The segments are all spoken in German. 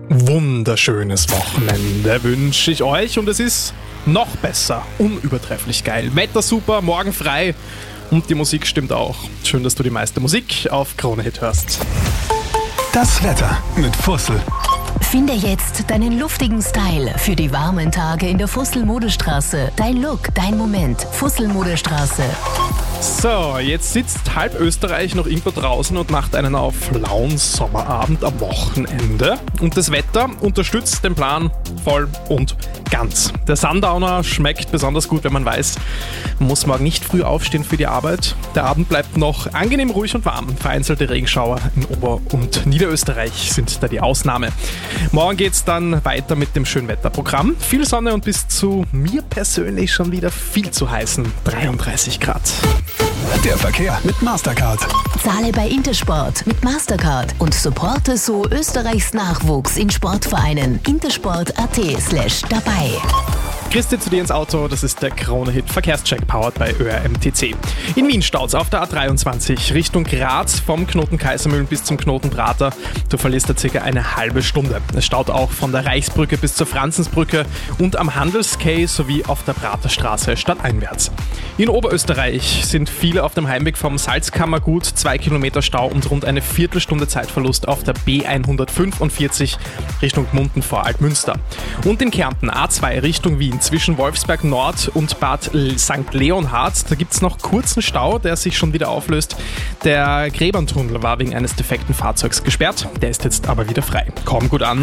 Wunderschönes Wochenende wünsche ich euch und es ist noch besser, unübertrefflich geil. Wetter super, morgen frei und die Musik stimmt auch. Schön, dass du die meiste Musik auf Krone Hit hörst. Das Wetter mit Fussel. Finde jetzt deinen luftigen Style für die warmen Tage in der Fussel-Modestraße. Dein Look, dein Moment. Fussel-Modestraße. So, jetzt sitzt halb Österreich noch irgendwo draußen und macht einen auf lauen Sommerabend am Wochenende. Und das Wetter unterstützt den Plan voll und ganz. Der Sundowner schmeckt besonders gut, wenn man weiß, man muss morgen nicht früh aufstehen für die Arbeit. Der Abend bleibt noch angenehm ruhig und warm. Vereinzelte Regenschauer in Ober- und Niederösterreich sind da die Ausnahme. Morgen geht's dann weiter mit dem Schönwetterprogramm. Viel Sonne und bis zu mir persönlich schon wieder viel zu heißen 33 Grad. Der Verkehr mit Mastercard. Zahle bei Intersport mit Mastercard und supporte so Österreichs Nachwuchs in Sportvereinen. intersport.at/dabei. Christi zu dir ins Auto, das ist der Krone-Hit Verkehrscheck powered bei ÖRMTC. In Wien staut's auf der A23 Richtung Graz vom Knoten Kaisermühlen bis zum Knoten Prater. Du verlierst da circa eine halbe Stunde. Es staut auch von der Reichsbrücke bis zur Franzensbrücke und am Handelsquai sowie auf der Praterstraße stadteinwärts. In Oberösterreich sind viele auf dem Heimweg vom Salzkammergut, 2 Kilometer Stau und rund eine Viertelstunde Zeitverlust auf der B145 Richtung Gmunden vor Altmünster. Und in Kärnten A2 Richtung Wien zwischen Wolfsberg Nord und Bad St. Leonhard. Da gibt es noch kurzen Stau, der sich schon wieder auflöst. Der Gräberntunnel war wegen eines defekten Fahrzeugs gesperrt. Der ist jetzt aber wieder frei. Komm gut an.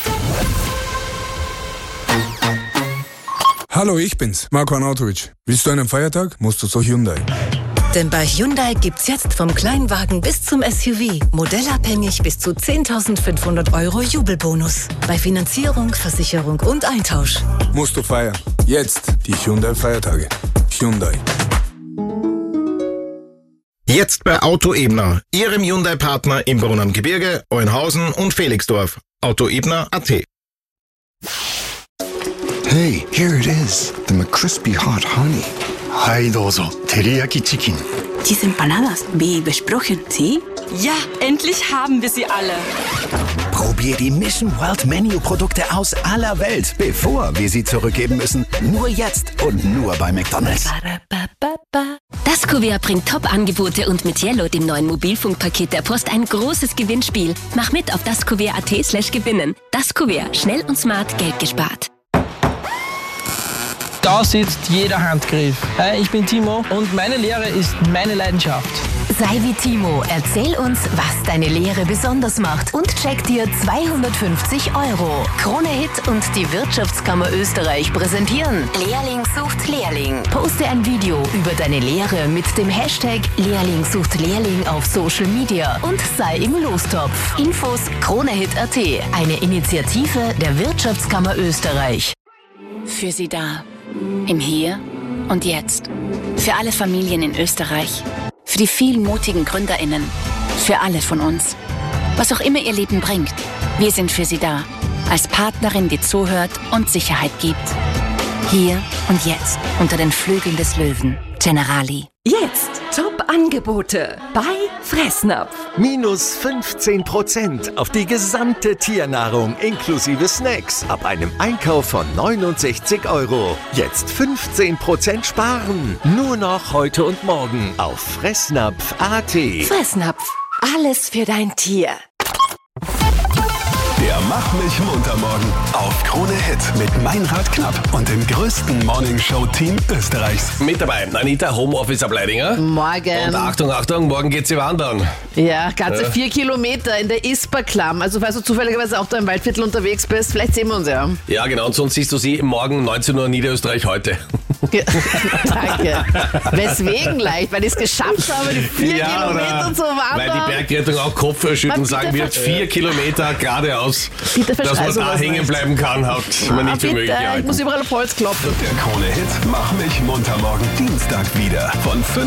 Hallo, ich bin's, Marco Arnautovic. Willst du einen Feiertag? Musst du zu Hyundai. Denn bei Hyundai gibt's jetzt vom Kleinwagen bis zum SUV modellabhängig bis zu 10.500 € Jubelbonus. Bei Finanzierung, Versicherung und Eintausch. Musst du feiern. Jetzt die Hyundai-Feiertage. Hyundai. Jetzt bei Auto Ebner, Ihrem Hyundai-Partner im Brunn am Gebirge, Euenhausen und Felixdorf. Autoebner.at. Hey, here it is, the McCrispy Hot Honey. Hai dozo, teriyaki chicken. Diese Empanadas, wie besprochen, ¿sí? Ja, endlich haben wir sie alle. Probier die Mission World Menu Produkte aus aller Welt, bevor wir sie zurückgeben müssen. Nur jetzt und nur bei McDonald's. Das Kuvert bringt Top-Angebote und mit Yellow, dem neuen Mobilfunkpaket der Post, ein großes Gewinnspiel. Mach mit auf daskuvert.at/gewinnen. Das Kuvert, schnell und smart Geld gespart. Da sitzt jeder Handgriff. Hi, ich bin Timo und meine Lehre ist meine Leidenschaft. Sei wie Timo, erzähl uns, was deine Lehre besonders macht und check dir 250 €. Krone Hit und die Wirtschaftskammer Österreich präsentieren Lehrling sucht Lehrling. Poste ein Video über deine Lehre mit dem Hashtag Lehrling sucht Lehrling auf Social Media und sei im Lostopf. Infos KroneHit.at, eine Initiative der Wirtschaftskammer Österreich. Für Sie da. Im Hier und Jetzt. Für alle Familien in Österreich. Für die vielen mutigen GründerInnen. Für alle von uns. Was auch immer ihr Leben bringt. Wir sind für Sie da. Als Partnerin, die zuhört und Sicherheit gibt. Hier und jetzt. Unter den Flügeln des Löwen. Generali. Jetzt Top-Angebote bei Fressnapf. Minus 15% auf die gesamte Tiernahrung inklusive Snacks ab einem Einkauf von 69 €. Jetzt 15% sparen. Nur noch heute und morgen auf Fressnapf.at. Fressnapf. Alles für dein Tier. Der Mach mich munter morgen auf Krone Hit mit Meinrad Knapp und dem größten Morningshow-Team Österreichs. Mit dabei Anita, Homeoffice ab Leidinger. Morgen. Und Achtung, Achtung, morgen geht sie wandern. Ja, ganze 4 Kilometer in der Isperklamm. Also falls du zufälligerweise auch da im Waldviertel unterwegs bist, vielleicht sehen wir uns ja. Ja, genau. Und sonst siehst du sie morgen 19 Uhr Niederösterreich heute. Danke. Weswegen leicht? Weil ich es geschafft habe, die 4 Kilometer zu wandern. Weil die Bergrettung auch Kopfschütteln sagen wird, 4 Kilometer geradeaus. Dass man da hängen bleiben kann, hat man nicht für möglich gehalten. Ich muss überall auf Holz klopfen. Der Krone Hit Mach mich munter morgen Dienstag wieder von 5